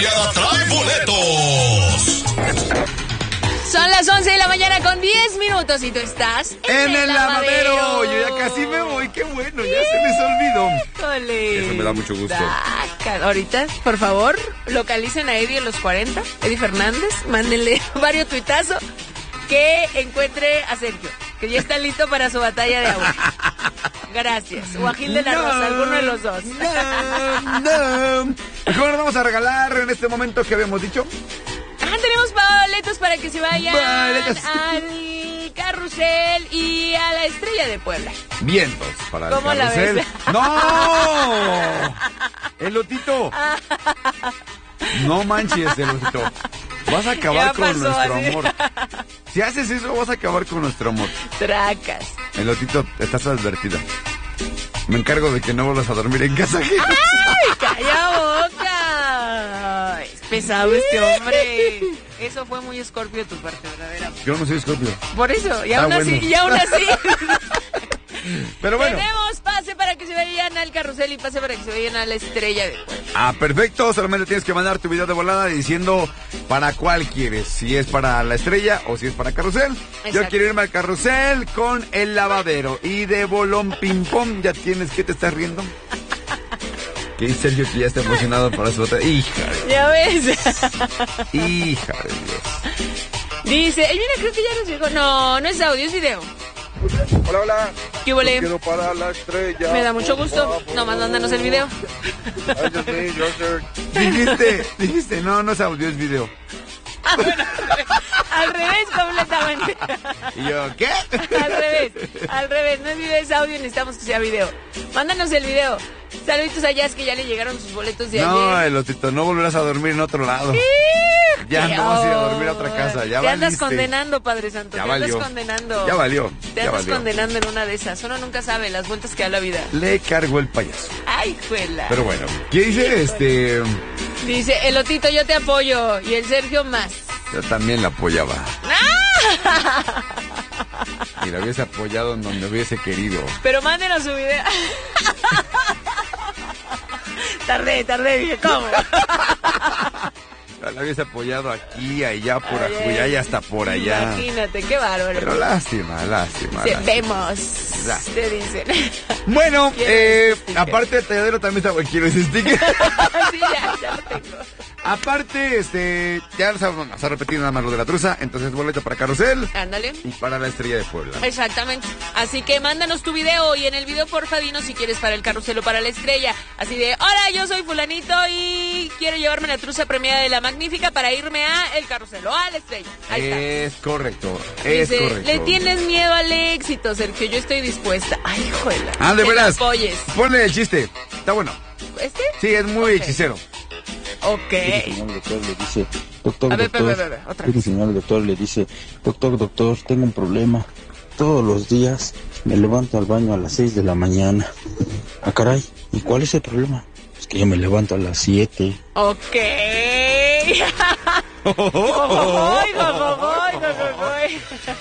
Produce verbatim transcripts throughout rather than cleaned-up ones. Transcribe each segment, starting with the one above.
Soriana trae boletos. Son las once de la mañana con diez minutos y tú estás en, en el, el lavadero. lavadero. Yo ya casi me voy, qué bueno, ya se me olvidó. Híjole. Eso me da mucho gusto. Daca. Ahorita, por favor, localicen a Eddie en los cuarenta, Eddie Fernández, mándenle varios tuitazos que encuentre a Sergio, que ya está listo para su batalla de agua. Gracias. O a Gil de la no, Rosa, alguno de los dos. No, no. ¿Cómo nos vamos a regalar en este momento que habíamos dicho? Ah, tenemos boletos para que se vayan Boletos. al Carrusel y a la Estrella de Puebla. Vientos para el ¿Cómo la Carrusel. ves? ¡No! ¡Elotito! No manches, Elotito. Vas a acabar Ya con pasó, nuestro así. amor. Si haces eso, vas a acabar con nuestro amor. Tracas. Elotito, estás advertida. Me encargo de que no vuelvas a dormir en casa. ¡Ay, calla boca! Ay, es pesado este hombre. Eso fue muy Scorpio de tu parte, verdaderamente. Yo no soy Scorpio. Por eso, y Ah, aún así, bueno. y aún así. Pero bueno. Tenemos pase para que se vayan al Carrusel y pase para que se vayan a la Estrella de Puebla. Ah, perfecto. Solamente tienes que mandar tu video de volada diciendo para cuál quieres. Si es para la Estrella o si es para Carrusel. Yo Exacto. quiero irme al Carrusel con el lavadero. Y de bolón ping pong, ya tienes. ¿Qué te estás riendo? Que dice Sergio que ya está emocionado para su otra. Hija de ¿Ya ves? Hija de Dios. Dice, ay, mira, creo que ya nos llegó. No, no es audio, es video. Hola, hola. ¿Qué huele? Yo quiero para la Estrella. Me da mucho gusto. Favor. Nomás mándanos el video. Ay, Dios mío, yo sé. Dijiste, dijiste, no, no es audio, es video. Ah, bueno, al revés completamente. Y yo, ¿qué? Al revés, al revés. No es video, es audio, necesitamos que sea video. Mándanos el video. Saluditos a Jazz, que ya le llegaron sus boletos de No, ayer. Elotito, no volverás a dormir en otro lado. Ya Qué no vas a ir a horror. dormir a otra casa, ya Te andas valiste. condenando, Padre Santo. Ya te valió. andas condenando. Ya valió, Te ya andas valió. condenando en una de esas. Uno nunca sabe las vueltas que da la vida. Le cargó el payaso. Ay, juela. Pero bueno, ¿qué dice este? Dice, Elotito, yo te apoyo. Y el Sergio más. Yo también la apoyaba. Y la hubiese apoyado en donde hubiese querido. Pero mándenos su video. Tardé, tardé, dije, ¿cómo? La hubiese apoyado aquí, allá, por Ay, allá y hasta por allá. Imagínate, qué bárbaro. Pero lástima, lástima. Se lástima. vemos, Ya. te dicen. Bueno, Quiero eh, ese sticker. aparte del talladero también está bueno, quiero ese sticker. Sí, ya, ya lo tengo. Aparte, este, ya nos vamos a repetir nada más lo de la truza, entonces boleto para Carrusel Ándale. y para la Estrella de Puebla. Exactamente. Así que mándanos tu video y en el video porfa dinos si quieres para el Carrusel o para la Estrella. Así de, hola, yo soy fulanito y quiero llevarme la truza premiada de la Magnífica para irme a el Carrusel o a la Estrella. Ahí está. Es correcto, es Dice, correcto. le tienes miedo al éxito, Sergio, yo estoy dispuesta. Ay, juela. Ah, de que me veras. apoyes. Ponle el chiste, está bueno. ¿Este? Sí, es muy Ok. hechicero. Ok. El señor doctor le dice, doctor, A ver, doctor, a ver, a ver, otra el vez. señor doctor le dice, doctor, doctor, tengo un problema. Todos los días me levanto al baño a las seis de la mañana. Ah, caray, ¿y cuál es el problema? Es que yo me levanto a las siete. Ok. Jojojoy, jojojoy, jojojoy.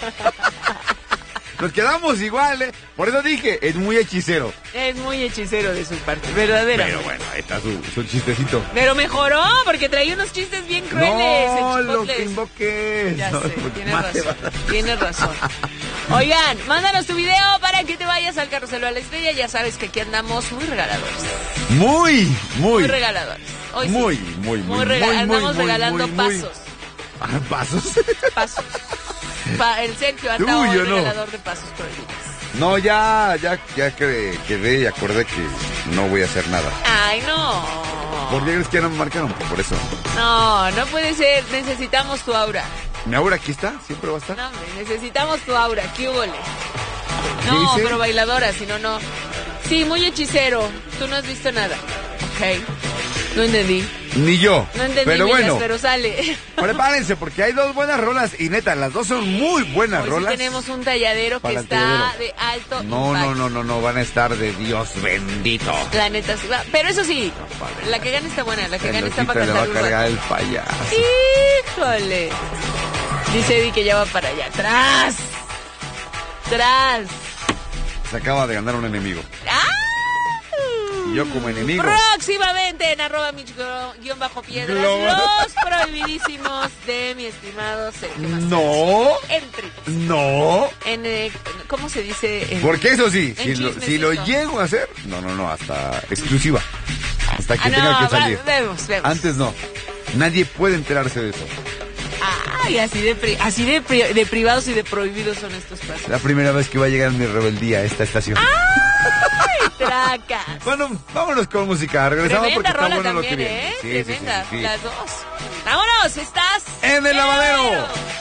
Nos quedamos igual, ¿eh? Por eso dije, es muy hechicero. Es muy hechicero de su parte, verdadera. Pero bueno, ahí está su, su chistecito. Pero mejoró, porque traía unos chistes bien crueles. No, el lo chipotles. que invoques. Ya No, sé, porque tienes más te razón, vas a- tienes razón. Oigan, mándanos tu video para que te vayas al Carrusel o a la Estrella. Ya sabes que aquí andamos muy regaladores. Muy, muy. Muy regaladores. Hoy sí. Muy, muy, muy, Muy rega- muy, andamos muy, regalando muy, muy. pasos. Ah, ¿pasos? Pasos. Pa- el Sergio anda Uy, hoy yo no. regalador de pasos por el día. No, ya, ya, ya que- quedé y acordé que no voy a hacer nada. Ay, no. ¿Por qué crees que ya no me marcaron? Por eso. No, no puede ser. Necesitamos tu aura. ¿Mi aura aquí está? ¿Siempre va a estar? No, hombre, necesitamos tu aura. ¿Qué hubole? ¿Qué No, dice? pero bailadora, si no, no. Sí, muy hechicero. Tú no has visto nada. Ok. No entendí. Ni yo. No entendí, pero millas, bueno, pero sale. prepárense porque hay dos buenas rolas y neta, las dos son muy buenas Hoy sí rolas. tenemos un talladero que Para el está talladero. de alto No, impacto. no, no, no, no, van a estar de Dios bendito. La neta sí va. Pero eso sí, la que gana está buena, la que El gana está loquito para le va a cantar un cargar rato. el payaso. Híjole. Dice Eddie que ya va para allá. ¡Tras! ¡Tras! Se acaba de ganar un enemigo. ¡Ah! Yo como enemigo. Próximamente en arroba Mitch-piedras, los prohibidísimos de mi estimado Sergio Macedo. No. Entre. No. En, eh, ¿cómo se dice? En, Porque eso sí, en si lo, si lo chismecito. llego a hacer, no, no, no, hasta exclusiva. Hasta que Ah, tenga no, que va, salir. vemos, vemos. Antes no. Nadie puede enterarse de eso. Ay, así de, pri- así de, pri- de privados y de prohibidos son estos pasos. La primera vez que va a llegar mi rebeldía a esta estación. ¡Ay, tracas! Bueno, vámonos con música. Regresamos Tremenda porque está rola bueno también, lo que viene. ¿eh? Sí, sí, sí, Tremenda, sí, sí. las dos. ¡Vámonos! ¡Estás En el lavadero.